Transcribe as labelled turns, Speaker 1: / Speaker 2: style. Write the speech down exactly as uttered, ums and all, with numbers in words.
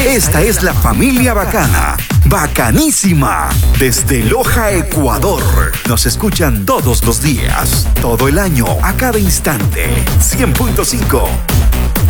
Speaker 1: Esta es la familia bacana, bacanísima, desde Loja, Ecuador. Nos escuchan todos los días, todo el año, a cada instante. cien punto cinco